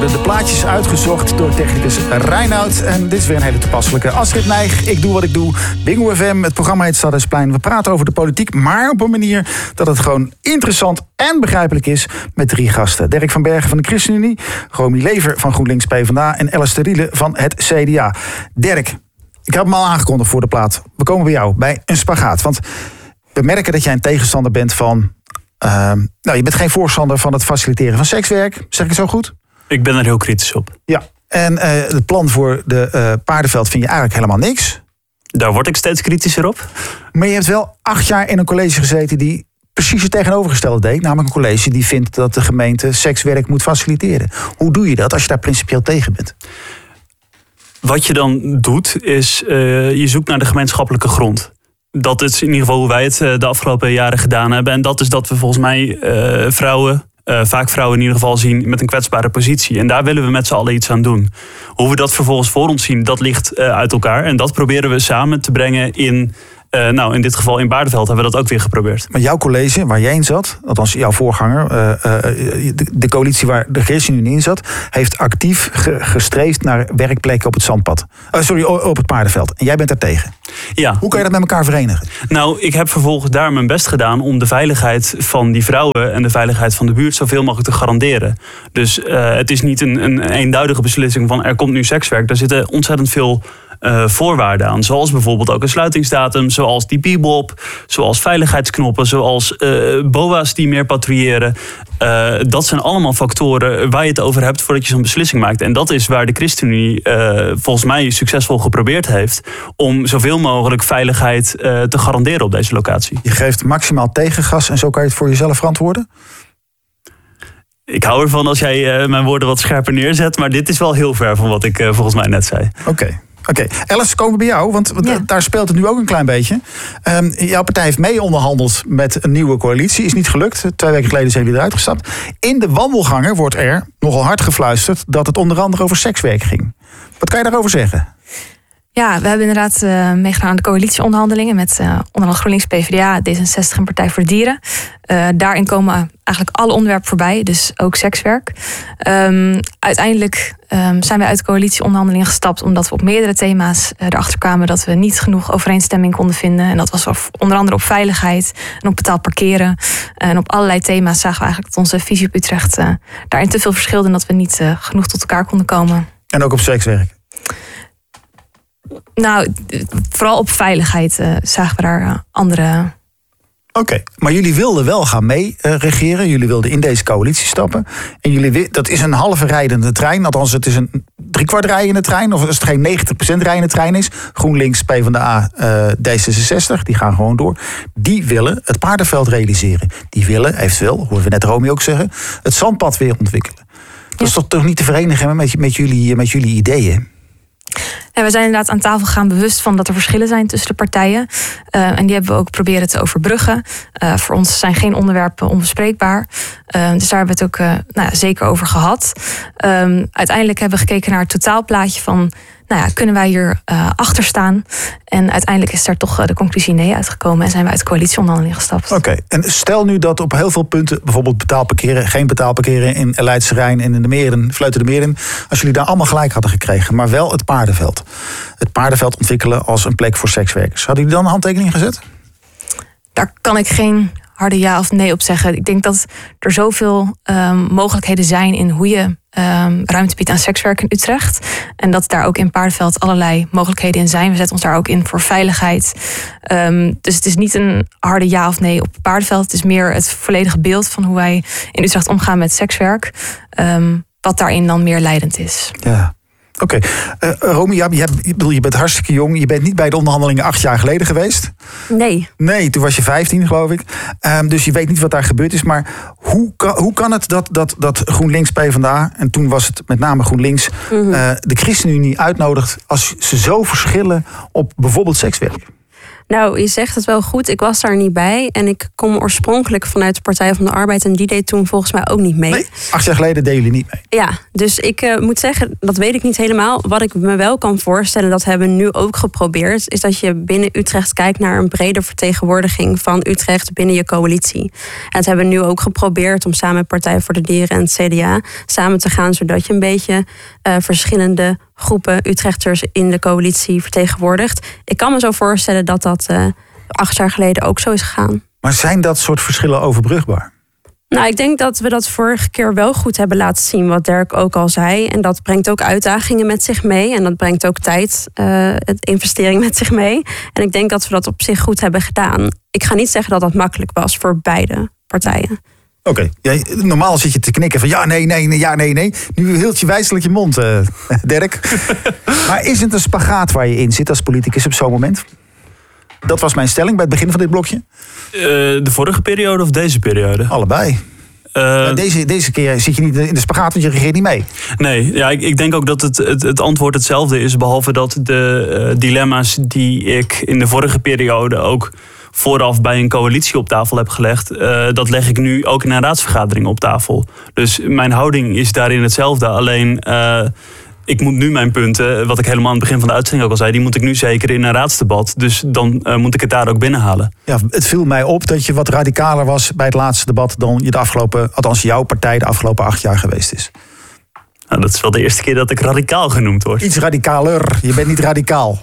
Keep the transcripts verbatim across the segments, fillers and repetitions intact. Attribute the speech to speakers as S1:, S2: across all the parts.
S1: worden de plaatjes uitgezocht door technicus Reinoud. En dit is weer een hele toepasselijke. Astrid Nijg, ik doe wat ik doe. Bingo F M, het programma heet Stadhuisplein. We praten over de politiek, maar op een manier dat het gewoon interessant en begrijpelijk is met drie gasten. Dirk van Bergen van de ChristenUnie, Romy Lever van GroenLinks PvdA en Ella Steriele van het C D A. Dirk, ik had hem al aangekondigd voor de plaat. We komen bij jou, bij een spagaat. Want we merken dat jij een tegenstander bent van... Uh, nou, je bent geen voorstander van het faciliteren van sekswerk. Zeg ik het zo goed?
S2: Ik ben er heel kritisch op.
S1: Ja, en uh, het plan voor de uh, paardenveld vind je eigenlijk helemaal niks.
S2: Daar word ik steeds kritischer op.
S1: Maar je hebt wel acht jaar in een college gezeten die precies het tegenovergestelde deed. Namelijk een college die vindt dat de gemeente sekswerk moet faciliteren. Hoe doe je dat als je daar principieel tegen bent?
S2: Wat je dan doet is, uh, je zoekt naar de gemeenschappelijke grond. Dat is in ieder geval hoe wij het de afgelopen jaren gedaan hebben. En dat is dat we volgens mij uh, vrouwen, uh, vaak vrouwen in ieder geval zien met een kwetsbare positie. En daar willen we met z'n allen iets aan doen. Hoe we dat vervolgens voor ons zien, dat ligt uh, uit elkaar. En dat proberen we samen te brengen in... Uh, nou, in dit geval in Baardenveld hebben we dat ook weer geprobeerd.
S1: Maar jouw college, waar jij in zat, althans jouw voorganger... Uh, uh, de, de coalitie waar de ChristenUnie in zat... heeft actief ge, gestreefd naar werkplekken op het zandpad. Uh, sorry, op het paardenveld. En jij bent daar tegen.
S2: Ja.
S1: Hoe kan je dat met elkaar verenigen?
S2: Nou, ik heb vervolgens daar mijn best gedaan... om de veiligheid van die vrouwen en de veiligheid van de buurt... zoveel mogelijk te garanderen. Dus uh, het is niet een, een eenduidige beslissing van... er komt nu sekswerk. Daar zitten ontzettend veel... Uh, voorwaarden aan. Zoals bijvoorbeeld ook een sluitingsdatum, zoals die bibop, zoals veiligheidsknoppen, zoals uh, B O A's die meer patrouilleren. Uh, dat zijn allemaal factoren waar je het over hebt voordat je zo'n beslissing maakt. En dat is waar de ChristenUnie uh, volgens mij succesvol geprobeerd heeft om zoveel mogelijk veiligheid uh, te garanderen op deze locatie.
S1: Je geeft maximaal tegengas en zo kan je het voor jezelf verantwoorden?
S2: Ik hou ervan als jij uh, mijn woorden wat scherper neerzet, maar dit is wel heel ver van wat ik uh, volgens mij net zei.
S1: Oké. Okay. Oké, okay. Alice, komen we bij jou, want ja. daar speelt het nu ook een klein beetje. Um, jouw partij heeft mee onderhandeld met een nieuwe coalitie. Is niet gelukt. Twee weken geleden zijn jullie eruit gestapt. In de wandelgangen wordt er nogal hard gefluisterd dat het onder andere over sekswerk ging. Wat kan je daarover zeggen?
S3: Ja, we hebben inderdaad uh, meegedaan aan de coalitieonderhandelingen met uh, onder andere GroenLinks, PvdA, D zesenzestig en Partij voor de Dieren. Uh, daarin komen eigenlijk alle onderwerpen voorbij, dus ook sekswerk. Um, uiteindelijk um, zijn we uit de coalitieonderhandelingen gestapt omdat we op meerdere thema's uh, erachter kwamen dat we niet genoeg overeenstemming konden vinden. En dat was of, onder andere op veiligheid en op betaald parkeren. En op allerlei thema's zagen we eigenlijk dat onze visie op Utrecht uh, daarin te veel verschilde en dat we niet uh, genoeg tot elkaar konden komen.
S1: En ook op sekswerk?
S3: Nou, vooral op veiligheid uh, zagen we daar uh, andere...
S1: Oké, okay, maar jullie wilden wel gaan mee uh, regeren. Jullie wilden in deze coalitie stappen. En jullie, dat is een halve rijdende trein. Althans, het is een driekwart rijdende trein. Of als het geen negentig procent rijdende trein is. GroenLinks, PvdA, uh, D zesenzestig, die gaan gewoon door. Die willen het paardenveld realiseren. Die willen, eventueel, hoorden we net Romy ook zeggen, het zandpad weer ontwikkelen. Dat ja. is toch, toch niet te verenigen met, met, jullie, met jullie ideeën?
S3: En we zijn inderdaad aan tafel gegaan bewust van dat er verschillen zijn tussen de partijen. Uh, en die hebben we ook proberen te overbruggen. Uh, voor ons zijn geen onderwerpen onbespreekbaar. Uh, dus daar hebben we het ook uh, nou ja, zeker over gehad. Um, uiteindelijk hebben we gekeken naar het totaalplaatje van... Nou ja, kunnen wij hier uh, achter staan? En uiteindelijk is daar toch uh, de conclusie nee uitgekomen... en zijn we uit de coalitieonderhandeling gestapt.
S1: Oké, okay. En stel nu dat op heel veel punten... bijvoorbeeld betaalparkeren, geen betaalparkeren... in Leidse Rijn en in de Meren, Vleuten de Meren... als jullie daar allemaal gelijk hadden gekregen... maar wel het paardenveld. Het paardenveld ontwikkelen als een plek voor sekswerkers. Hadden jullie dan een handtekening gezet?
S3: Daar kan ik geen harde ja of nee op zeggen. Ik denk dat er zoveel um, mogelijkheden zijn... in hoe je um, ruimte biedt aan sekswerk in Utrecht. En dat daar ook in Paardenveld allerlei mogelijkheden in zijn. We zetten ons daar ook in voor veiligheid. Um, dus het is niet een harde ja of nee op Paardenveld. Het is meer het volledige beeld van hoe wij in Utrecht omgaan met sekswerk. Um, wat daarin dan meer leidend is.
S1: Ja. Oké, okay. uh, Romy, ja, je, bedoel, je bent hartstikke jong. Je bent niet bij de onderhandelingen acht jaar geleden geweest.
S4: Nee.
S1: Nee, toen was je vijftien, geloof ik. Um, dus je weet niet wat daar gebeurd is. Maar hoe kan, hoe kan het dat, dat, dat GroenLinks, PvdA... en toen was het met name GroenLinks... Mm-hmm. uh, de ChristenUnie uitnodigt als ze zo verschillen op bijvoorbeeld sekswerk?
S4: Nou, je zegt het wel goed. Ik was daar niet bij. En ik kom oorspronkelijk vanuit de Partij van de Arbeid. En die deed toen volgens mij ook niet mee.
S1: Nee, acht jaar geleden deden jullie niet mee.
S4: Ja, dus ik uh, moet zeggen, dat weet ik niet helemaal. Wat ik me wel kan voorstellen, dat hebben we nu ook geprobeerd, is dat je binnen Utrecht kijkt naar een brede vertegenwoordiging van Utrecht binnen je coalitie. En dat hebben we nu ook geprobeerd om samen met Partij voor de Dieren en het C D A samen te gaan, zodat je een beetje uh, verschillende groepen Utrechters in de coalitie vertegenwoordigt. Ik kan me zo voorstellen dat dat uh, acht jaar geleden ook zo is gegaan.
S1: Maar zijn dat soort verschillen overbrugbaar?
S4: Nou, ik denk dat we dat vorige keer wel goed hebben laten zien, wat Dirk ook al zei. En dat brengt ook uitdagingen met zich mee. En dat brengt ook tijd, uh, investering met zich mee. En ik denk dat we dat op zich goed hebben gedaan. Ik ga niet zeggen dat dat makkelijk was voor beide partijen.
S1: Oké, okay. Normaal zit je te knikken van ja, nee, nee, nee, ja, nee, nee. Nu hield je wijselijk je mond, uh, Dirk. Maar is het een spagaat waar je in zit als politicus op zo'n moment? Dat was mijn stelling bij het begin van dit blokje.
S2: Uh, de vorige periode of deze periode?
S1: Allebei. Uh, deze, deze keer zit je niet in de spagaat, want je regeert niet mee.
S2: Nee, ja, ik, ik denk ook dat het, het, het antwoord hetzelfde is. Behalve dat de uh, dilemma's die ik in de vorige periode ook vooraf bij een coalitie op tafel heb gelegd, Uh, dat leg ik nu ook in een raadsvergadering op tafel. Dus mijn houding is daarin hetzelfde. Alleen Uh, ik moet nu mijn punten, wat ik helemaal aan het begin van de uitzending ook al zei, die moet ik nu zeker in een raadsdebat. Dus dan uh, moet ik het daar ook binnenhalen.
S1: Ja, het viel mij op dat je wat radicaler was bij het laatste debat dan je de afgelopen, althans jouw partij de afgelopen acht jaar geweest is.
S2: Nou, dat is wel de eerste keer dat ik radicaal genoemd word.
S1: Iets radicaler. Je bent niet radicaal.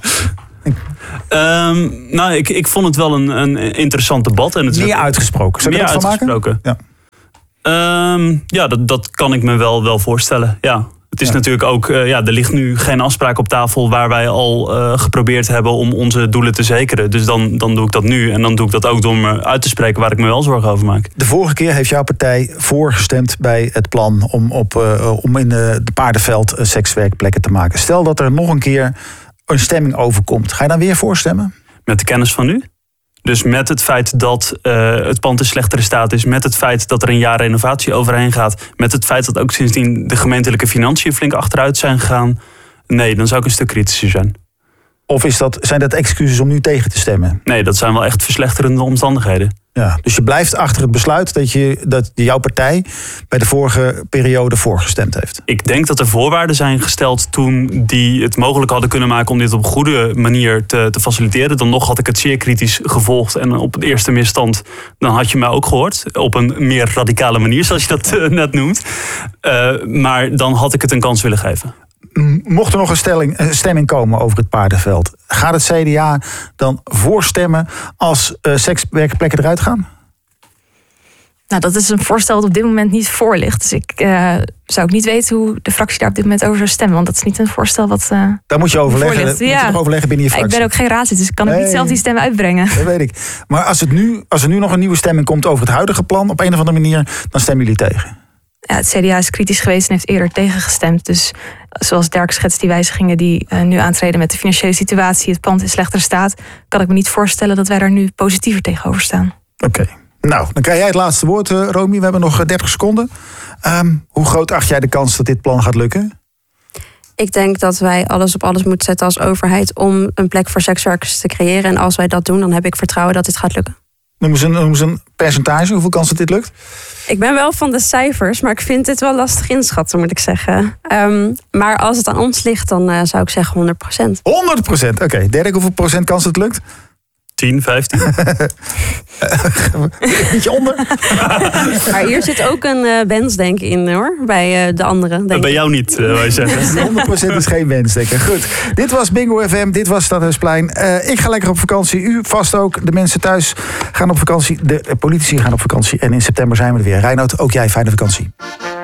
S2: um, nou, ik, ik vond het wel een, een interessant debat. En het
S1: meer uitgesproken. Zou je
S2: meer
S1: dat van
S2: uitgesproken.
S1: maken?
S2: Ja, um, ja dat, dat kan ik me wel, wel voorstellen. Ja. Het is ja. natuurlijk ook, uh, ja, er ligt nu geen afspraak op tafel waar wij al uh, geprobeerd hebben om onze doelen te zekeren. Dus dan, dan doe ik dat nu. En dan doe ik dat ook door me uit te spreken waar ik me wel zorgen over maak.
S1: De vorige keer heeft jouw partij voorgestemd bij het plan om, op, uh, om in de, de paardenveld uh, sekswerkplekken te maken. Stel dat er nog een keer een stemming overkomt. Ga je dan weer voorstemmen?
S2: Met de kennis van nu? Dus met het feit dat uh, het pand in slechtere staat is, met het feit dat er een jaar renovatie overheen gaat, met het feit dat ook sindsdien de gemeentelijke financiën flink achteruit zijn gegaan. Nee, dan zou ik een stuk kritischer zijn.
S1: Of is dat, zijn dat excuses om nu tegen te stemmen?
S2: Nee, dat zijn wel echt verslechterende omstandigheden.
S1: Ja, dus je blijft achter het besluit dat, je, dat jouw partij bij de vorige periode voorgestemd heeft?
S2: Ik denk dat er voorwaarden zijn gesteld toen die het mogelijk hadden kunnen maken om dit op een goede manier te, te faciliteren. Dan nog had ik het zeer kritisch gevolgd en op het eerste misstand, dan had je mij ook gehoord. Op een meer radicale manier, zoals je dat uh, net noemt. Uh, maar dan had ik het een kans willen geven.
S1: Mocht er nog een, stelling, een stemming komen over het paardenveld, gaat het C D A dan voorstemmen als uh, sekswerkplekken eruit gaan?
S3: Nou, dat is een voorstel dat op dit moment niet voor ligt. Dus ik uh, zou ook niet weten hoe de fractie daar op dit moment over zou stemmen. Want dat is niet een voorstel wat uh,
S1: daar moet je overleggen, moet
S3: ja.
S1: je overleggen binnen je fractie.
S3: Ik ben ook geen raadslid, dus ik kan nee. ook niet zelf die stemmen uitbrengen.
S1: Dat weet ik. Maar als, het nu, als er nu nog een nieuwe stemming komt over het huidige plan op een of andere manier, dan stemmen jullie tegen?
S3: Ja, het C D A is kritisch geweest en heeft eerder tegengestemd. Dus zoals Dirk schetst, die wijzigingen die uh, nu aantreden met de financiële situatie, het pand in slechtere staat, kan ik me niet voorstellen dat wij daar nu positiever tegenover staan.
S1: Oké. Okay. Nou, dan krijg jij het laatste woord, uh, Romy. We hebben nog dertig seconden. Um, hoe groot acht jij de kans dat dit plan gaat lukken?
S4: Ik denk dat wij alles op alles moeten zetten als overheid om een plek voor sekswerkers te creëren. En als wij dat doen, dan heb ik vertrouwen dat dit gaat lukken.
S1: Noem eens een, noem eens een percentage, hoeveel kans dat dit lukt?
S4: Ik ben wel van de cijfers, maar ik vind dit wel lastig inschatten, moet ik zeggen. Um, maar als het aan ons ligt, dan uh, zou ik zeggen honderd procent.
S1: honderd procent, oké. Okay. Dirk, hoeveel procent kans dat het lukt?
S2: tien, vijftien.
S1: Beetje onder.
S4: Maar hier zit ook een uh, wens, denk ik, in, hoor. Bij uh, de anderen. Denk
S2: bij jou niet, uh, wil je zeggen.
S1: honderd procent is geen wens, denk ik. Goed. Dit was Bingo F M, dit was Stadhuisplein. Uh, ik ga lekker op vakantie. U vast ook. De mensen thuis gaan op vakantie. De politici gaan op vakantie. En in september zijn we er weer. Reinoud, ook jij, fijne vakantie.